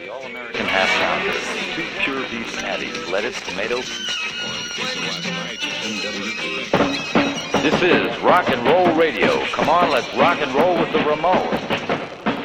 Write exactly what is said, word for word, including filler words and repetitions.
The all-American half pounder, two pure beef patties, lettuce, tomato. This is rock and roll radio. Come on, let's rock and roll with the Ramones.